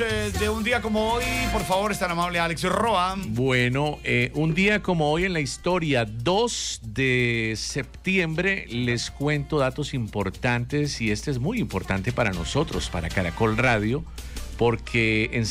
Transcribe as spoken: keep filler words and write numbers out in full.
Eh, de un día como hoy, por favor, es tan amable Alex Roa. Bueno, eh, un día como hoy en la historia, dos de septiembre, les cuento datos importantes y este es muy importante para nosotros, para Caracol Radio, porque en